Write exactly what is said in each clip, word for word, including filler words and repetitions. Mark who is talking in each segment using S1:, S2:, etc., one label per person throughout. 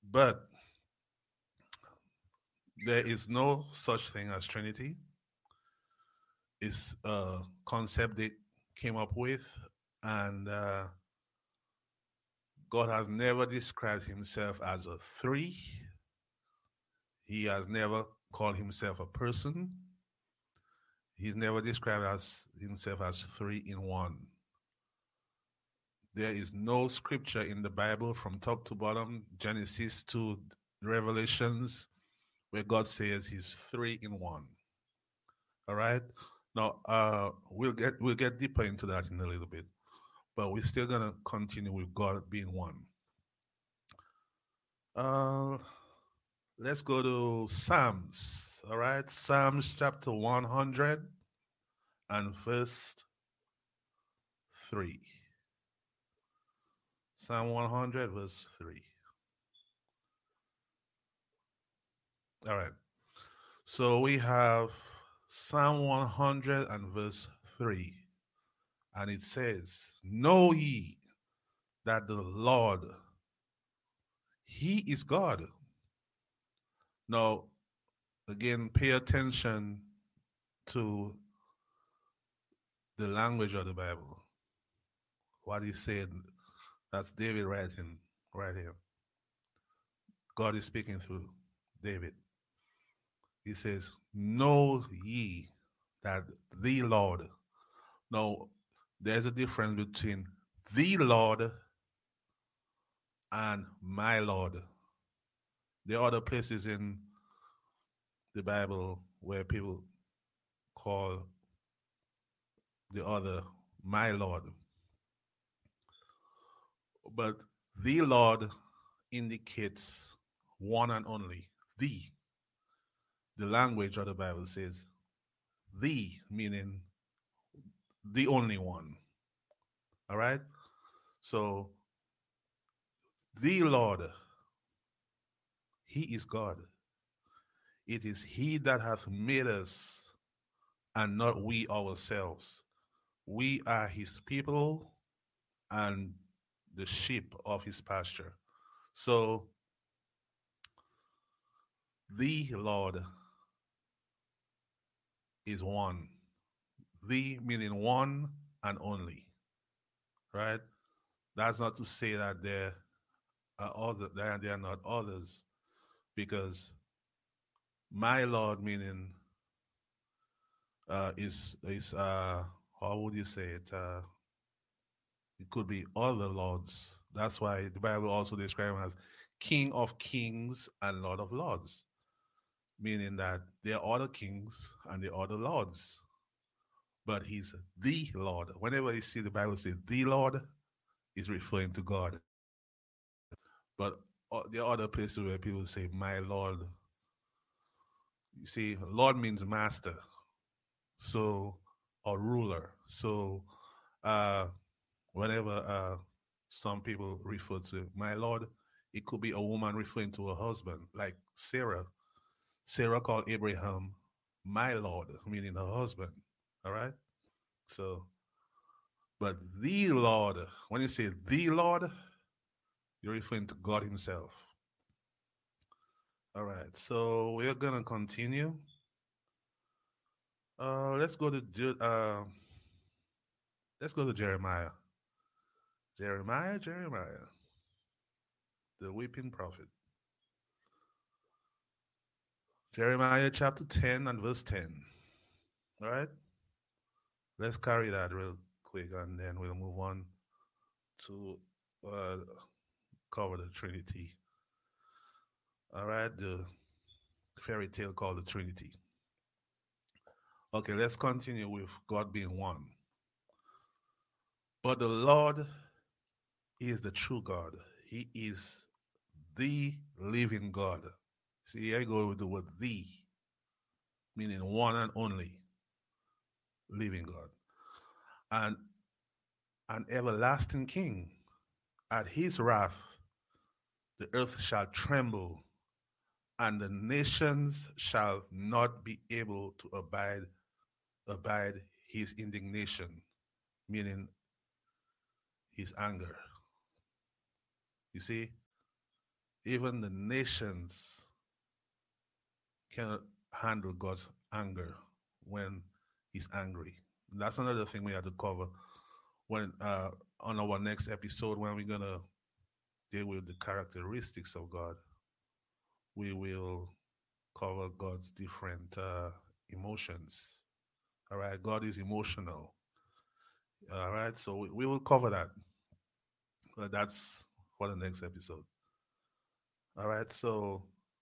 S1: But there is no such thing as Trinity. It's a concept they came up with, and uh, God has never described himself as a three. He has never called himself a person. He's never described as himself as three in one. There is no scripture in the Bible from top to bottom, Genesis to Revelations, where God says he's three in one. All right. Now uh, we'll get we'll get deeper into that in a little bit, but we're still gonna continue with God being one. Uh, let's go to Psalms. All right, Psalms chapter one hundred and verse three. Psalm one hundred verse three. All right. So we have Psalm one hundred and verse three. And it says, "Know ye that the Lord, he is God." Now, again, pay attention to the language of the Bible. What he said, that's David writing right here. God is speaking through David. He says, "Know ye that the Lord." Now, there's a difference between the Lord and my Lord. There are other places in the Bible where people call the other my Lord. But the Lord indicates one and only, the. The language of the Bible says the, meaning the only one. All right? So the Lord, he is God. It is he that hath made us and not we ourselves. We are his people and the sheep of his pasture. So the Lord is one. The meaning one and only. Right? That's not to say that there are other there, there are not others, because my Lord meaning uh, is is uh, how would you say it? Uh, it could be other lords. That's why the Bible also describes him as King of Kings and Lord of Lords, meaning that there are other kings and there are other lords, but he's the Lord. Whenever you see the Bible say the Lord, is referring to God. But uh, there are other places where people say my Lord. You see, Lord means master, so or ruler. So uh, whenever uh, some people refer to my Lord, it could be a woman referring to her husband, like Sarah. Sarah called Abraham my Lord, meaning her husband. All right. So, but the Lord, when you say the Lord, you're referring to God Himself. All right. So we're gonna continue. Uh, let's go to Ju- uh, let's go to Jeremiah. Jeremiah, Jeremiah, the weeping prophet. Jeremiah chapter ten and verse ten. All right. Let's carry that real quick, and then we'll move on to uh, cover the Trinity. All right, the fairy tale called the Trinity. Okay, let's continue with God being one. But the Lord is the true God. He is the living God. See, here I go with the word the, meaning one and only living God. And an everlasting King. At his wrath, the earth shall tremble, and the nations shall not be able to abide abide his indignation, meaning his anger. You see, even the nations cannot handle God's anger when He's angry. That's another thing we have to cover when uh, on our next episode when we're gonna deal with the characteristics of God. We will cover God's different uh, emotions. All right, God is emotional. All right, so we, we will cover that. But that's for the next episode. All right, so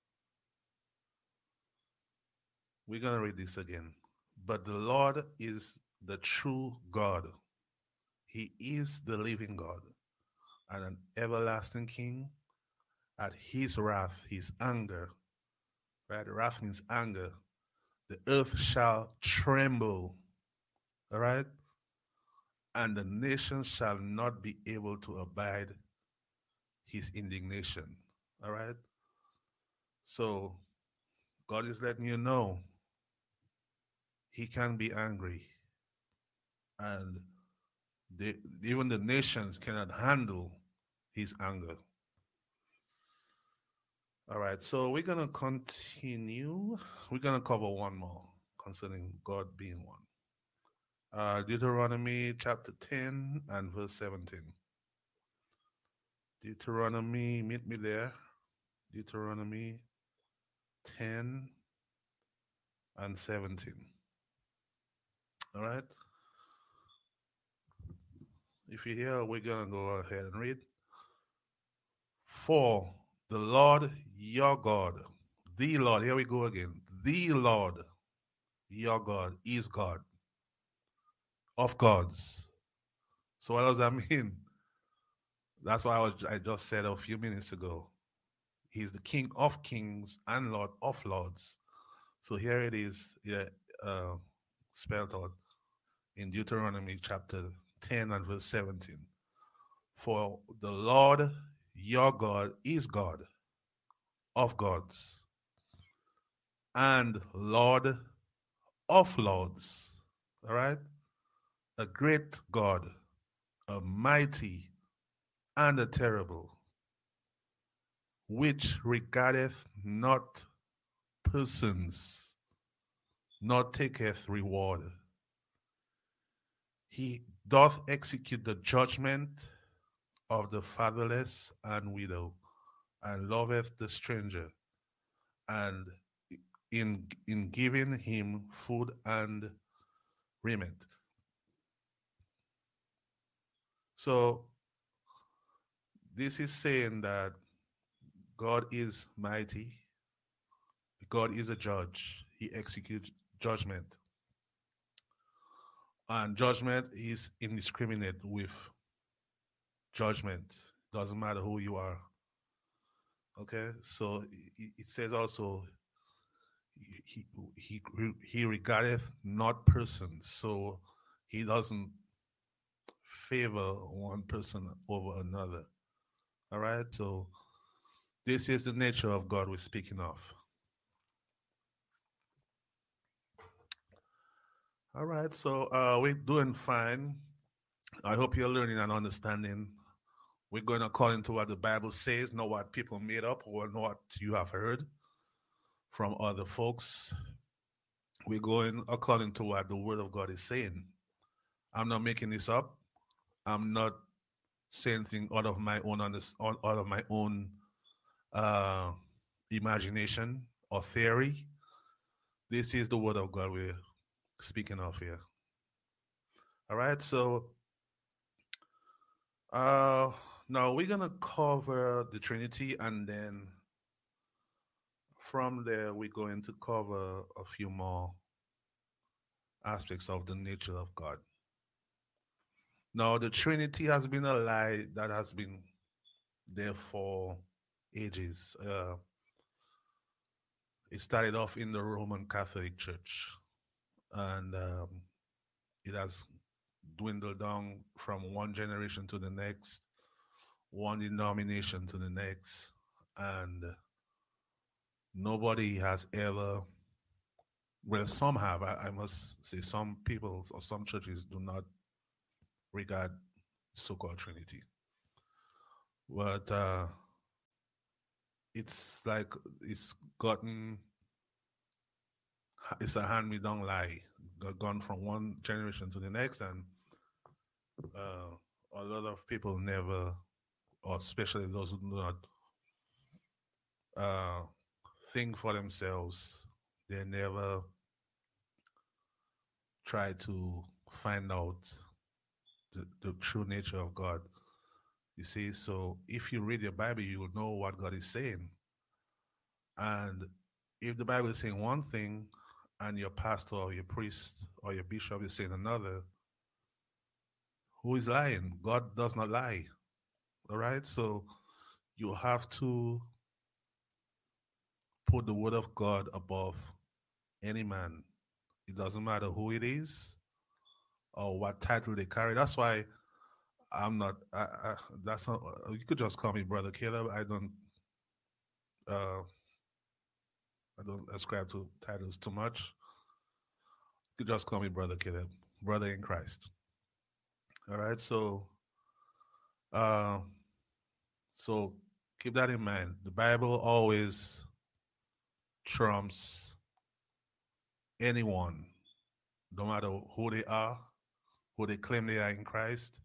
S1: we're gonna read this again. But the Lord is the true God. He is the living God and an everlasting King. At His wrath, His anger, right? Wrath means anger. The earth shall tremble, all right? And the nations shall not be able to abide His indignation, all right? So God is letting you know He can be angry, and they, even the nations cannot handle His anger. All right, so we're going to continue. We're going to cover one more concerning God being one. Uh, Deuteronomy chapter ten and verse seventeen. Deuteronomy, meet me there. Deuteronomy ten and seventeen. All right. If you're here, we're going to go ahead and read. For the Lord your God, the Lord, here we go again. The Lord your God is God of gods. So what does that mean? That's what I, was, I just said a few minutes ago. He's the King of kings and Lord of lords. So here it is, yeah, uh, spelled out in Deuteronomy chapter ten and verse seventeen. For the Lord your God is God of gods and Lord of lords. All right? A great God, a mighty and a terrible, which regardeth not persons, nor taketh reward. He doth execute the judgment of the fatherless and widow, and loveth the stranger, and in in giving him food and raiment. So this is saying that God is mighty, God is a judge, He executes judgment. And judgment is indiscriminate with judgment. Doesn't matter who you are. Okay, so it says also he he he regardeth not persons, so he doesn't favor one person over another. All right, so this is the nature of God we're speaking of. All right, so uh, we're doing fine. I hope you're learning and understanding. We're going according to what the Bible says, not what people made up or not what you have heard from other folks. We're going according to what the Word of God is saying. I'm not making this up. I'm not saying things out of my own out of my own uh, imagination or theory. This is the Word of God we're speaking of here. All right, so uh, now we're gonna cover the Trinity, and then from there we're going to cover a few more aspects of the nature of God. Now, the Trinity has been a lie that has been there for ages. Uh, it started off in the Roman Catholic Church, and um, it has dwindled down from one generation to the next, one denomination to the next, and nobody has ever, well, some have, I, I must say, some people or some churches do not regard so-called Trinity. But uh, it's like it's gotten it's a hand-me-down lie, got gone from one generation to the next, and uh, a lot of people never, or especially those who do not uh, think for themselves, they never try to find out the, the true nature of God. You see, so if you read your Bible, you will know what God is saying. And if the Bible is saying one thing and your pastor or your priest or your bishop is saying another, who is lying? God does not lie. All right? So you have to put the word of God above any man. It doesn't matter who it is or what title they carry. That's why I'm not, I, I, that's not, you could just call me Brother Caleb. I don't, uh, I don't ascribe to titles too much. You could just call me Brother Caleb, brother in Christ. All right. So, uh, so keep that in mind. The Bible always trumps anyone, no matter who they are, who they claim they are in Christ.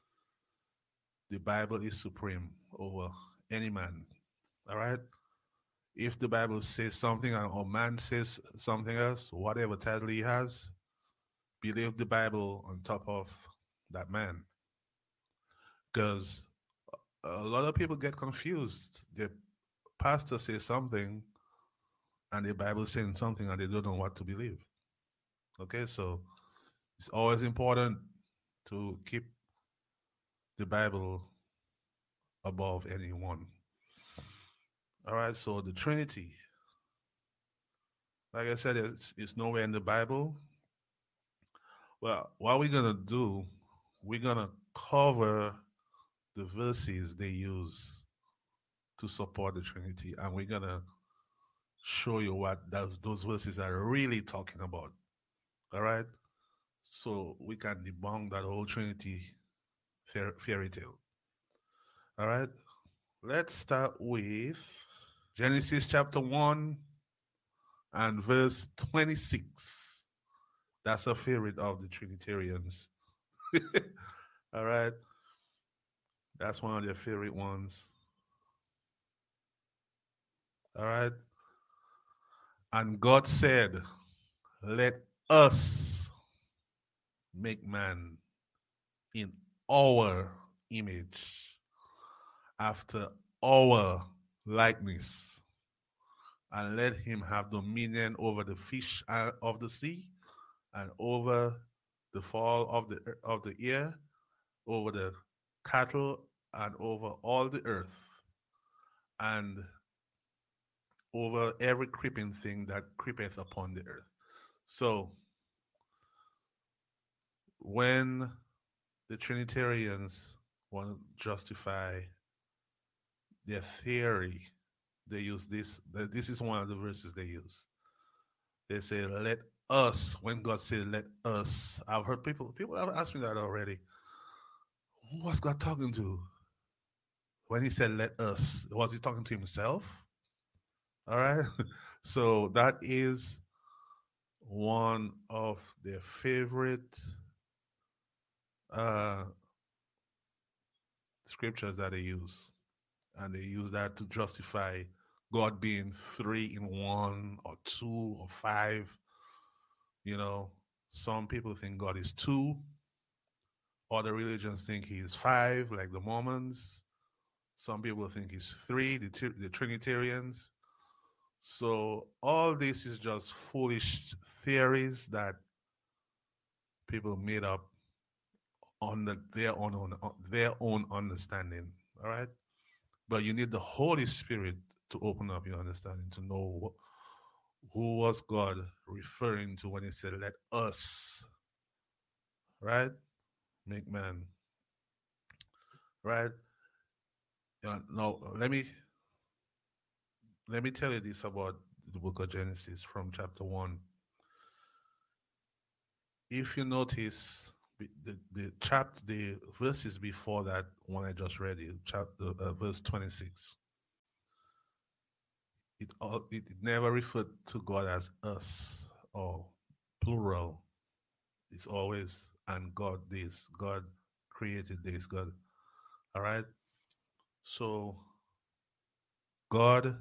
S1: The Bible is supreme over any man. All right. If the Bible says something or man says something else, whatever title he has, believe the Bible on top of that man. Because a lot of people get confused. The pastor says something and the Bible is saying something and they don't know what to believe. Okay, so it's always important to keep the Bible above anyone. All right, so the Trinity, like I said, it's, it's nowhere in the Bible. Well, what we're going to do, we're going to cover the verses they use to support the Trinity, and we're going to show you what those, those verses are really talking about. All right? So we can debunk that whole Trinity fairy tale. All right? Let's start with Genesis chapter one and verse twenty-six. That's a favorite of the Trinitarians. All right? That's one of their favorite ones. All right? And God said, let us make man in our image, after our likeness, and let him have dominion over the fish of the sea, and over the fall of the of the air, over the cattle, and over all the earth, and over every creeping thing that creepeth upon the earth. So when the Trinitarians want to justify their theory, they use this. This is one of the verses they use. They say, let us, when God said, let us. I've heard people, people have asked me that already. Who was God talking to? When he said, let us, was he talking to himself? All right. So that is one of their favorite uh, scriptures that they use. And they use that to justify God being three in one or two or five. You know, some people think God is two. Other religions think he is five, like the Mormons. Some people think he's three, the, the Trinitarians. So all this is just foolish theories that people made up on the, their own on their own understanding. All right, but you need the Holy Spirit to open up your understanding to know what, who was God referring to when he said, "Let us," right, make man. Right. Uh, now let me let me tell you this about the book of Genesis from chapter one. If you notice the the chapter, the verses before that one I just read you, chapter uh, verse twenty-six. it, all, it never referred to God as us or plural. It's always, and God this, God created this, God. All right? So, God,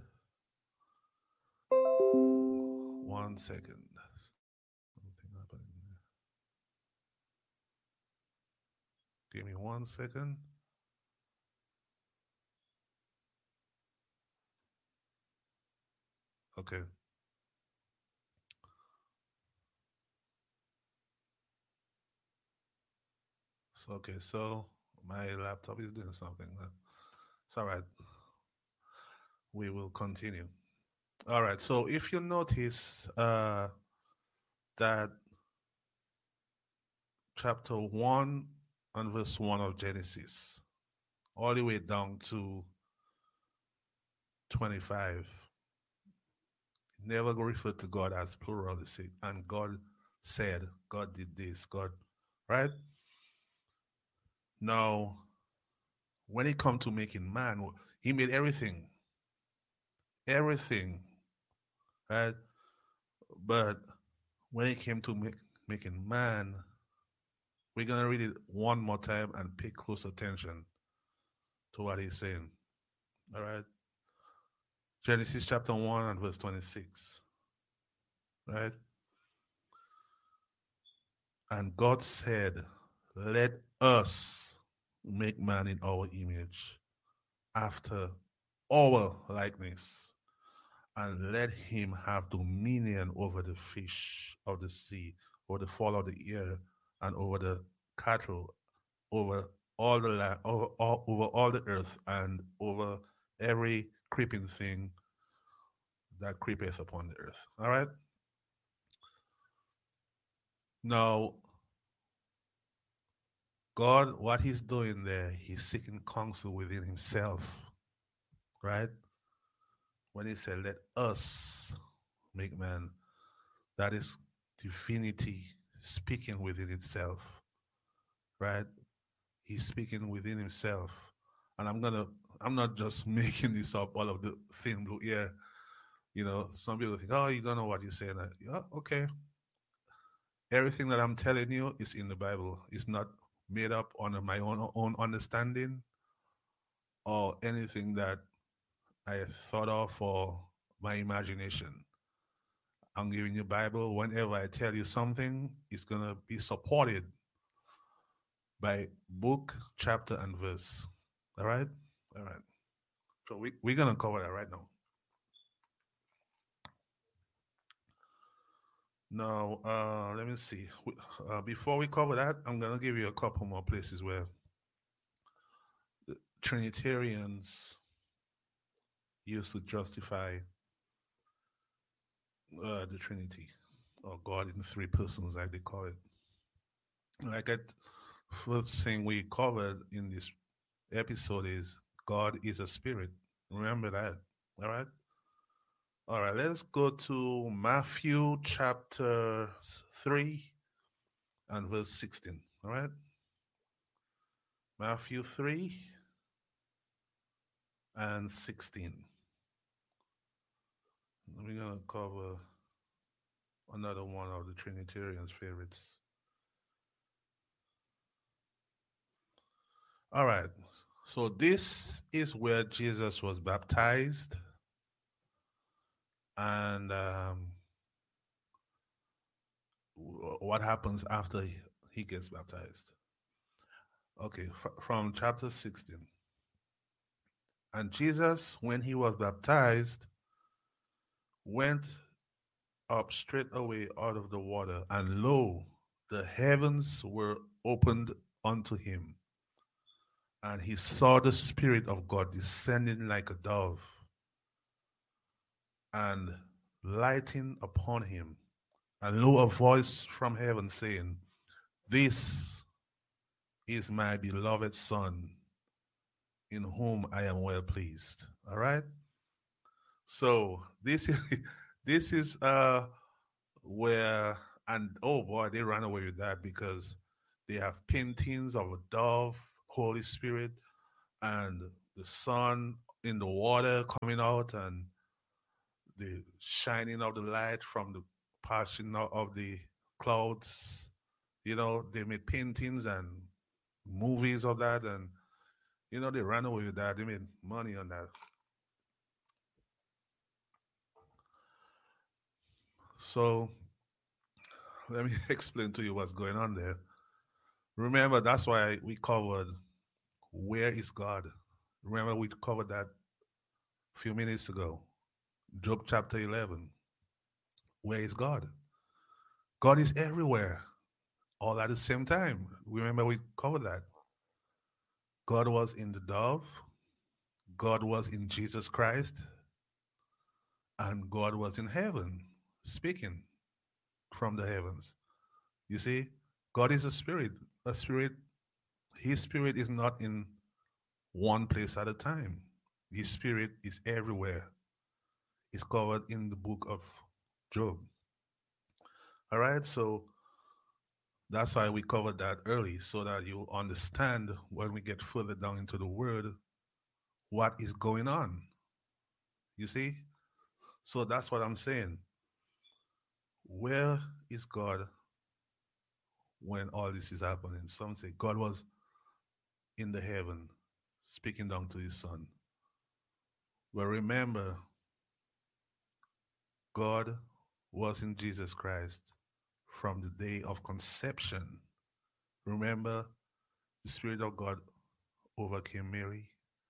S1: one second. Something happened. Give me one second. Okay. So, okay, so my laptop is doing something. It's all right. We will continue. All right. So if you notice uh, that chapter one and verse one of Genesis, all the way down to twenty-five, never refer to God as pluralistic. And God said, God did this, God, right? Now, when it comes to making man, he made everything, everything, right? But when it came to make, making man, we're going to read it one more time and pay close attention to what he's saying. All right? Genesis chapter one and verse twenty-six. Right? And God said, let us make man in our image, after our likeness, and let him have dominion over the fish of the sea, over the fowl of the air, and over the cattle, over all the land, over all, over all the earth, and over every creeping thing that creepeth upon the earth. All right? Now, God, what he's doing there, he's seeking counsel within himself, right? When he said, let us make man, that is divinity speaking within itself, right? He's speaking within himself. And I'm gonna, I'm not just making this up, all of the thin blue air. You know, some people think, oh, you don't know what you're saying. Yeah, okay. Everything that I'm telling you is in the Bible. It's not made up on my own, own understanding or anything that I thought of for my imagination. I'm giving you Bible. Whenever I tell you something, it's going to be supported by book, chapter, and verse. All right? All right. So we, we're going to cover that right now. Now, uh, let me see. Uh, before we cover that, I'm going to give you a couple more places where the Trinitarians used to justify uh, the Trinity, or God in three persons, like they call it. Like I, first thing we covered in this episode is God is a spirit. Remember that. All right. All right. Let's go to Matthew chapter three and verse sixteen. All right. Matthew three and sixteen. We're going to cover another one of the Trinitarians' favorites. All right. So this is where Jesus was baptized. And um, what happens after he gets baptized? Okay, fr- from chapter sixteen. And Jesus, when he was baptized, went up straight away out of the water, and lo, the heavens were opened unto him. And he saw the Spirit of God descending like a dove and lighting upon him. And lo, a voice from heaven saying, this is my beloved Son, in whom I am well pleased. All right? So this is this is uh where, and oh boy, they ran away with that because they have paintings of a dove, Holy Spirit, and the Son in the water coming out, and the shining of the light from the passing of of the clouds. You know, they made paintings and movies of that, and you know they ran away with that. They made money on that. So let me explain to you what's going on there. Remember, that's why we covered where is God. Remember, we covered that a few minutes ago. Job chapter eleven. Where is God? God is everywhere, all at the same time. Remember, we covered that. God was in the dove, God was in Jesus Christ, and God was in heaven, speaking from the heavens. You see, God is a spirit. A spirit, his spirit is not in one place at a time. His spirit is everywhere. It's covered in the book of Job. All right, so that's why we covered that early, so that you understand when we get further down into the word what is going on. You see? So that's what I'm saying. Where is God when all this is happening? Some say God was in the heaven speaking down to his son. But remember, God was in Jesus Christ from the day of conception. Remember, the Spirit of God overcame Mary,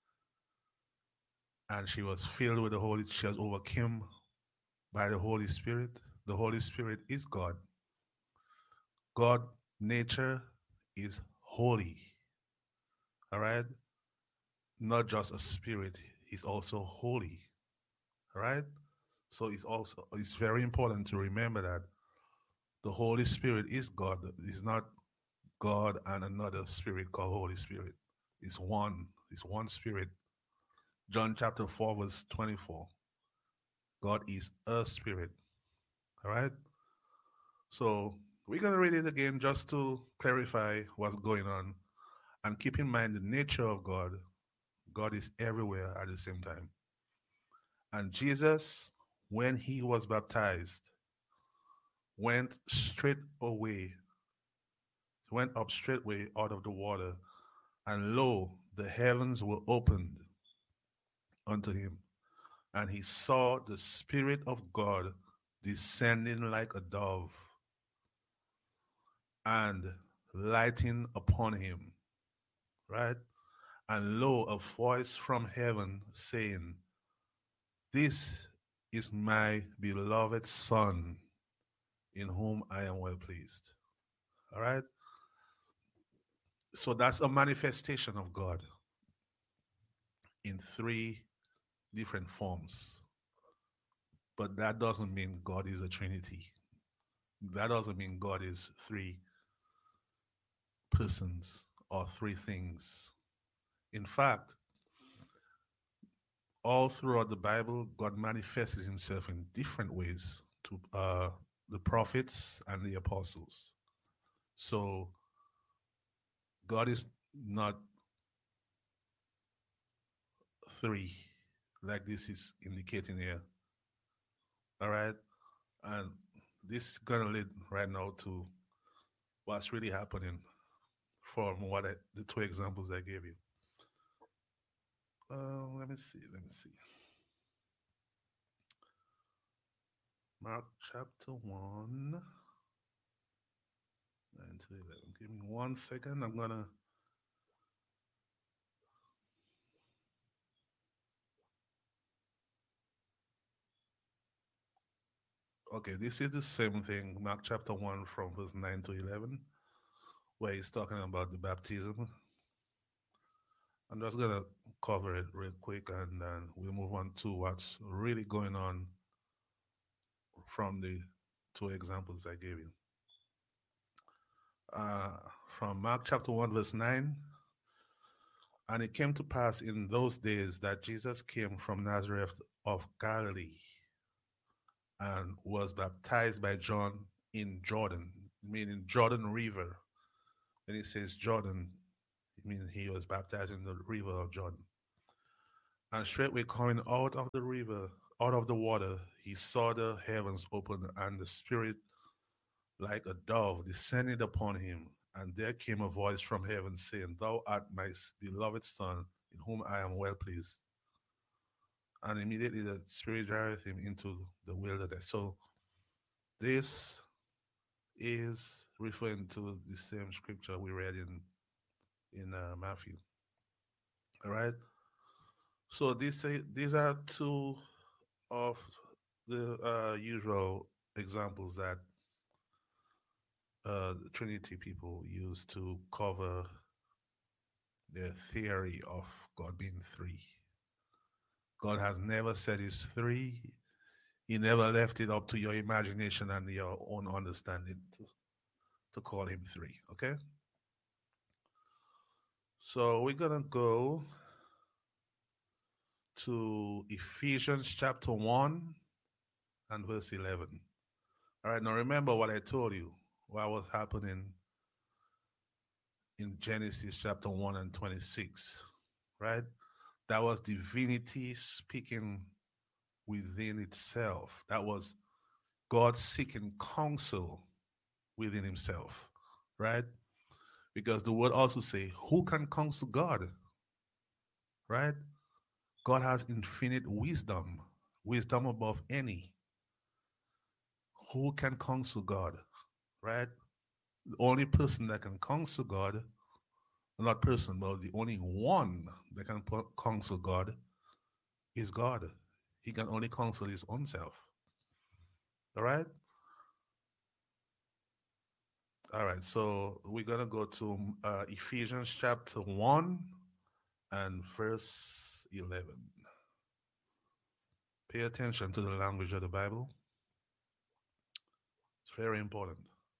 S1: and she was filled with the Holy. She was overcome by the Holy Spirit. The Holy Spirit is God. God nature is holy. All right? Not just a spirit, he's also holy. All right? So it's also it's very important to remember that the Holy Spirit is God. It's not God and another spirit called Holy Spirit. It's one. It's one spirit. John chapter four, verse twenty-four. God is a spirit. All right? So we're going to read it again just to clarify what's going on. And keep in mind the nature of God. God is everywhere at the same time. And Jesus, when he was baptized, went straight away, went up straightway out of the water, and lo, the heavens were opened unto him. And he saw the Spirit of God descending like a dove and lighting upon him. Right? And lo, a voice from heaven saying, "This is my beloved Son, in whom I am well pleased." All right? So that's a manifestation of God in three different forms. But that doesn't mean God is a Trinity. That doesn't mean God is three persons or three things. In fact, all throughout the Bible, God manifested himself in different ways to uh, the prophets and the apostles. So God is not three, like this is indicating here. All right? And this is going to lead right now to what's really happening from what I, the two examples I gave you. Uh, let me see. Let me see. Mark chapter one, nine to eleven. Give me one second. I'm going to. Okay, this is the same thing. Mark chapter one from verse nine to eleven, where he's talking about the baptism. I'm just going to cover it real quick and then we'll move on to what's really going on from the two examples I gave you. Uh, from Mark chapter one, verse nine. And it came to pass in those days that Jesus came from Nazareth of Galilee and was baptized by John in Jordan, meaning Jordan River. When he says Jordan, it means he was baptized in the river of Jordan. And straightway coming out of the river, out of the water, he saw the heavens open and the Spirit like a dove descended upon him. And there came a voice from heaven saying, Thou art my beloved Son, in whom I am well pleased. And immediately the Spirit drove him into the wilderness. So this is referring to the same scripture we read in in uh, Matthew. All right. So these these are two of the uh, usual examples that uh, the Trinity people use to cover their theory of God being three. God has never said he's three. He never left it up to your imagination and your own understanding to, to call him three. Okay? So we're going to go to Ephesians chapter one and verse eleven. All right, now remember what I told you, what was happening in Genesis chapter one and twenty-six, right? That was divinity speaking within itself. That was God seeking counsel within himself, right? Because the word also say, who can counsel God, right? God has infinite wisdom, wisdom above any. Who can counsel God, right? The only person that can counsel God, not person, but the only one that can counsel God is God. He can only counsel his own self. All right? All right, so we're going to go to uh, Ephesians chapter one and verse eleven. Pay attention to the language of the Bible. It's very important.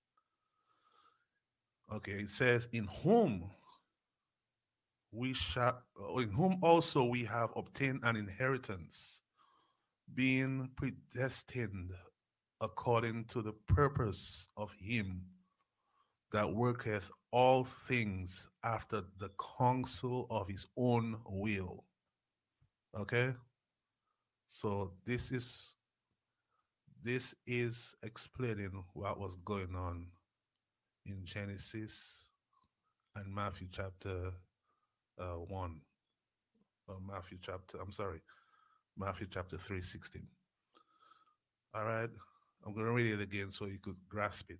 S1: Okay, it says, in whom we shall, in whom also we have obtained an inheritance, being predestined according to the purpose of him that worketh all things after the counsel of his own will. Okay? So this is this is explaining what was going on in Genesis and Matthew chapter uh, one. Or Matthew chapter, I'm sorry, Matthew chapter three, sixteen. All right? I'm going to read it again so you could grasp it.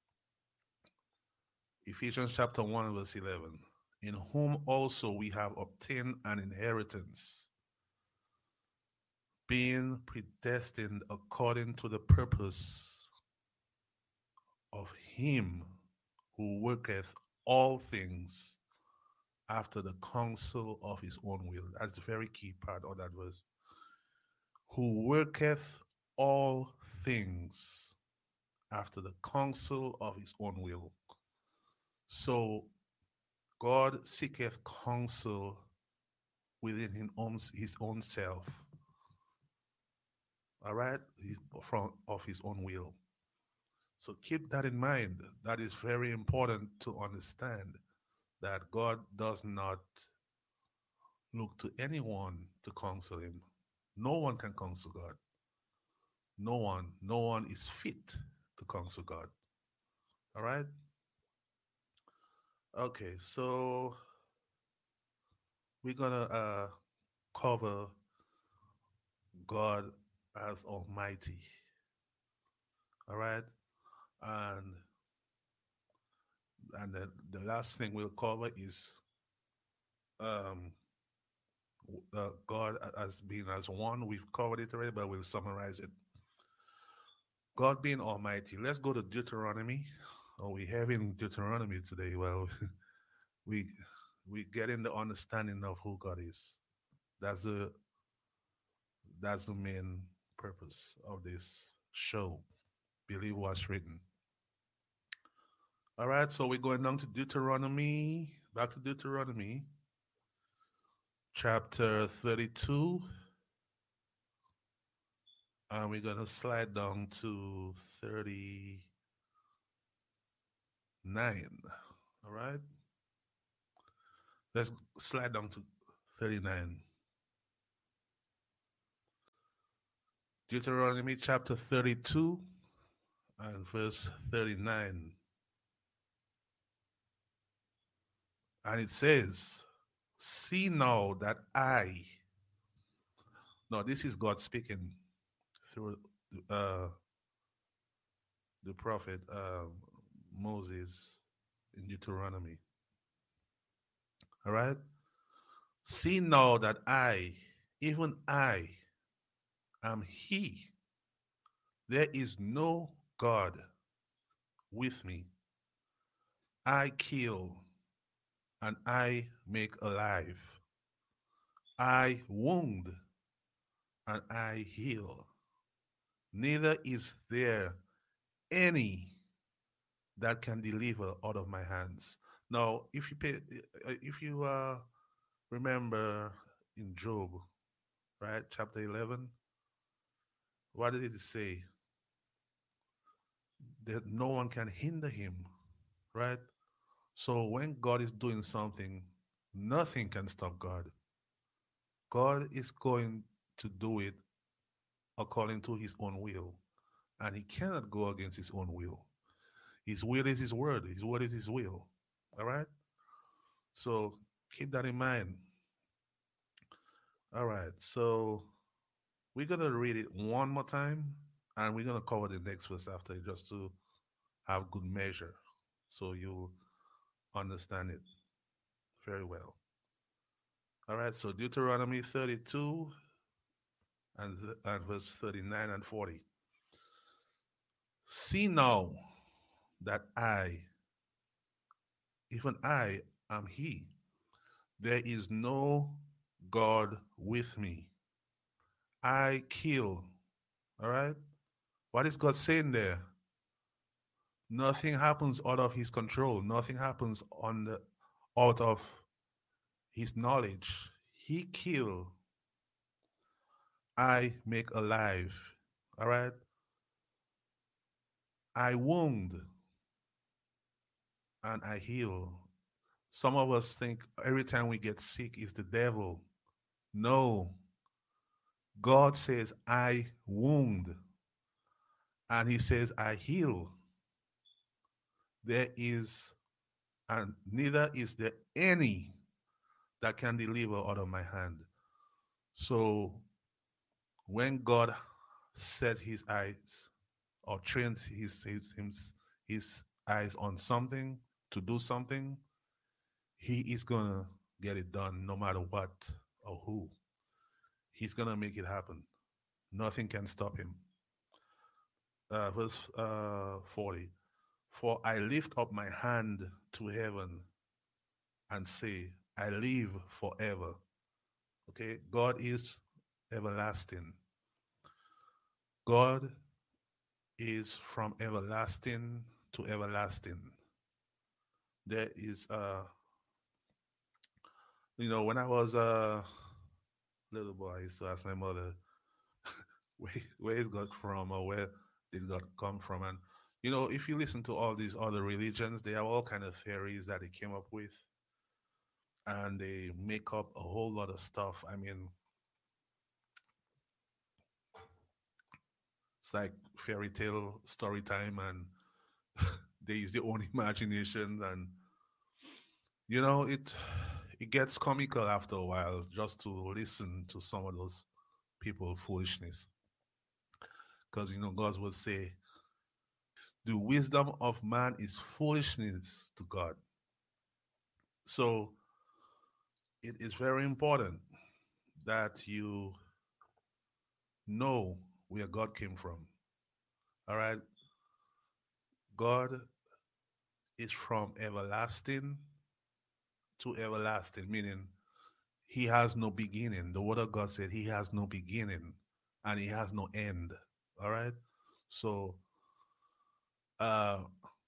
S1: Ephesians chapter one, verse eleven. In whom also we have obtained an inheritance, being predestined according to the purpose of him who worketh all things after the counsel of his own will. That's the very key part of that verse. Who worketh all things after the counsel of his own will. So God seeketh counsel within his own, his own self. All right? From of his own will. So keep that in mind. That is very important to understand, that God does not look to anyone to counsel him. No one can counsel God. No one. No one is fit to counsel God. All right? Okay, so we're going to uh, cover God as Almighty. All right? And and the, the last thing we'll cover is um, uh, God as being as one. We've covered it already, but we'll summarize it. God being Almighty. Let's go to Deuteronomy. Oh, we have in Deuteronomy today. Well, we we get in the understanding of who God is. That's the that's the main purpose of this show. Believe what's written. All right, so we're going down to Deuteronomy. Back to Deuteronomy, chapter thirty-two. And we're going to slide down to thirty-nine. All right? Let's slide down to thirty-nine. Deuteronomy chapter thirty-two and verse thirty-nine. And it says, see now that I, no, this is God speaking through uh, the prophet uh, Moses in Deuteronomy. All right? See now that I, even I, am He. There is no God with me. I kill and I make alive. I wound and I heal. Neither is there any that can deliver out of my hands. Now, if you pay, uh, if you uh, remember in Job, right, chapter eleven, what did it say? That no one can hinder him, right? So when God is doing something, nothing can stop God. God is going to do it according to his own will, and he cannot go against his own will. His will is his word, his word is his will. All right? So keep that in mind. All right. So we're going to read it one more time, and we're going to cover the next verse after it just to have good measure so you understand it very well. All right. So Deuteronomy thirty-two and, and verse thirty-nine and forty. See now that I, even I, am He. There is no God with me. I kill. All right? What is God saying there? Nothing happens out of his control. Nothing happens on the out of his knowledge. He kill. I make alive. All right? I wound and I heal. Some of us think every time we get sick is the devil. No. God says, I wound. And he says, I heal. There is, and neither is there any that can deliver out of my hand. So when God set his eyes or trains his, his, his, his eyes on something to do something, he is going to get it done no matter what or who. He's going to make it happen. Nothing can stop him. Uh, verse uh, forty. For I lift up my hand to heaven and say, I live forever. Okay, God is everlasting. God is from everlasting to everlasting. There is, uh, you know, when I was a little boy, I used to ask my mother, where, where is God from or where did God come from? And, you know, if you listen to all these other religions, they have all kind of theories that they came up with. And they make up a whole lot of stuff. I mean, it's like fairy tale story time, and they use their own imagination, and you know it it gets comical after a while just to listen to some of those people foolishness, because you know God will say the wisdom of man is foolishness to God. So it is very important that you know where God came from. All right, God is from everlasting to everlasting, meaning he has no beginning. The word of God said he has no beginning and he has no end. All right. So uh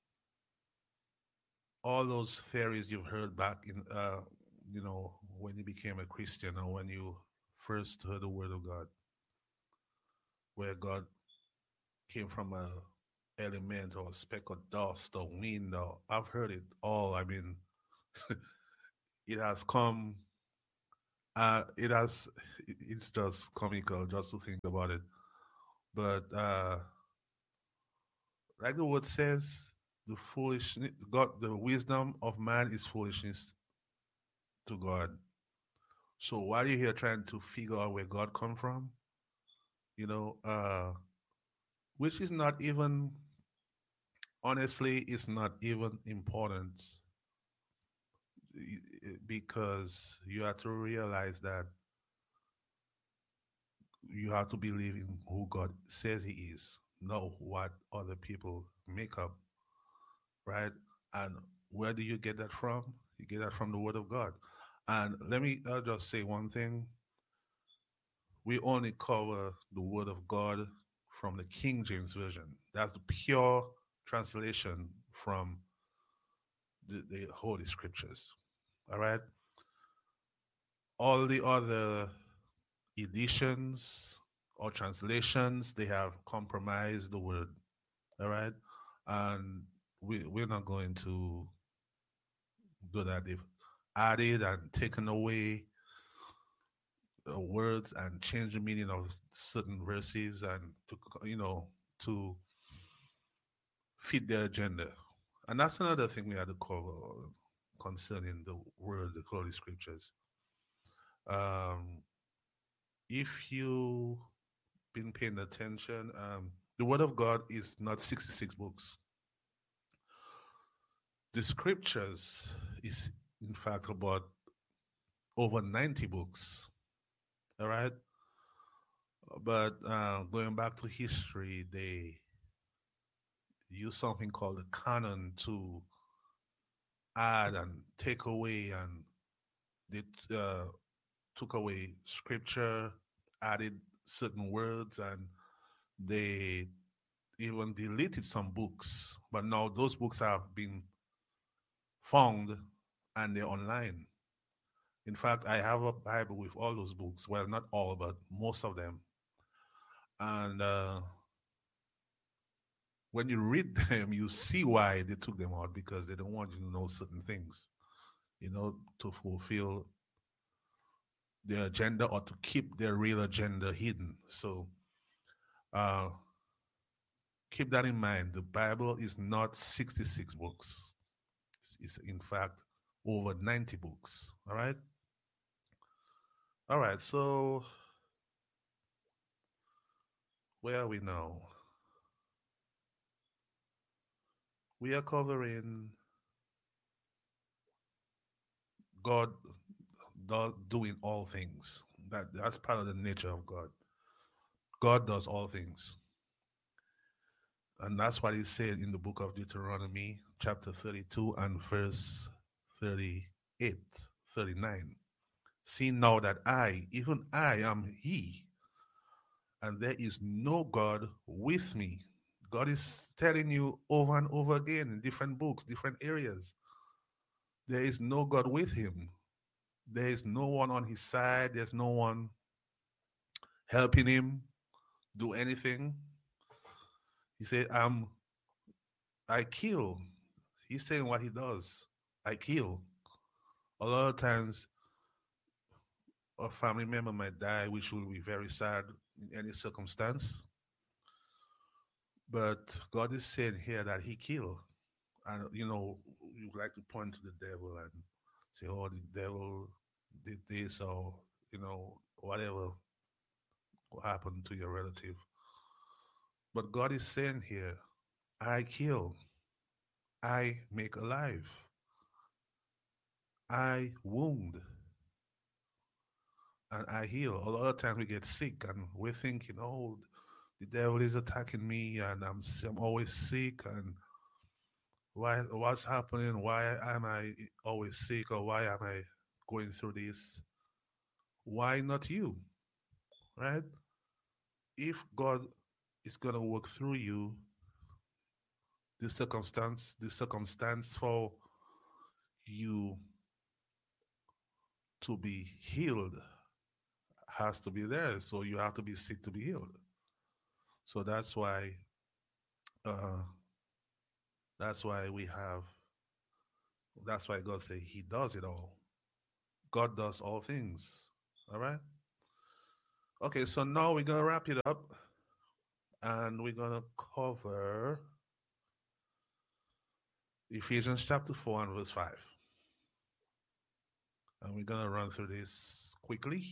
S1: all those theories you've heard back in uh you know when you became a Christian or when you first heard the word of God, where God came from a element or a speck of dust or wind, or I've heard it all. I mean it has come uh it has it's just comical just to think about it. But uh, like the word says, the foolishness, God, the wisdom of man is foolishness to God. So while you're here trying to figure out where God come from, you know, uh, which is not even, honestly, it's not even important because you have to realize that you have to believe in who God says He is, not what other people make up, right? And where do you get that from? You get that from the Word of God. And let me uh, just say one thing: we only cover the Word of God from the King James Version. That's the pure translation from the, the Holy Scriptures. All right. All the other editions or translations, they have compromised the word. All right. And we, we're not going to do that. They've added and taken away uh, words and changed the meaning of certain verses and to, you know, to fit their agenda. And that's another thing we had to cover concerning the word, the Holy Scriptures. Um, if you been paying attention, um, the Word of God is not sixty-six books. The Scriptures is, in fact, about over ninety books. All right, but uh, going back to history, they use something called the canon to add and take away, and they uh, took away Scripture, added certain words, and they even deleted some books. But now those books have been found and they're online. In fact, I have a Bible with all those books. Well, not all, but most of them. And uh, when you read them, you see why they took them out because they don't want you to know certain things, you know, to fulfill their agenda or to keep their real agenda hidden. So uh, keep that in mind. The Bible is not sixty-six books, it's in fact over ninety books. All right. All right. So where are we now? We are covering God do, doing all things. That that's part of the nature of God. God does all things, and that's what He said in the book of Deuteronomy, chapter thirty-two and verse thirty-eight, thirty-nine. See now that I, even I, am He, and there is no God with me. God is telling you over and over again in different books, different areas. There is no God with Him. There is no one on His side. There's no one helping Him do anything. He said, "I'm, I kill." He's saying what He does. I kill. A lot of times, a family member might die, which will be very sad in any circumstance. But God is saying here that He killed. And, you know, you like to point to the devil and say, oh, the devil did this or, you know, whatever happened to your relative. But God is saying here, I kill, I make alive, I wound, and I heal. A lot of times we get sick and we're thinking, oh, the devil is attacking me and I'm, I'm always sick and why what's happening? Why am I always sick or why am I going through this? Why not you? Right? If God is gonna work through you, the circumstance, the circumstance for you to be healed has to be there. So you have to be sick to be healed. So that's why uh that's why we have that's why God say He does it all. God does all things. All right. Okay, so now we're gonna wrap it up. and we're going to cover Ephesians chapter four and verse five. And we're going to run through this quickly.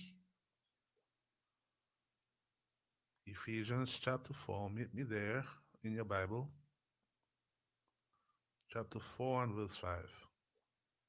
S1: Ephesians chapter four, meet me there in your Bible. Chapter four and verse five.